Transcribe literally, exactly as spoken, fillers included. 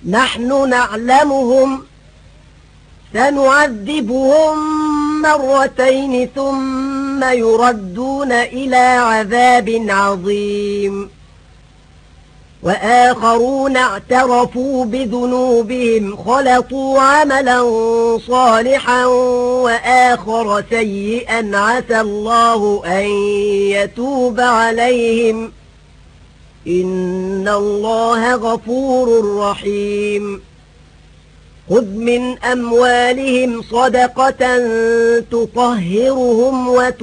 نحن نعلمهم سنعذبهم مرتين ثم يردون إلى عذاب عظيم وآخرون اعترفوا بذنوبهم خلطوا عملا صالحا وآخر سيئا عسى الله أن يتوب عليهم إن الله غفور رحيم خذ من أموالهم صدقة تطهرهم وتطهرهم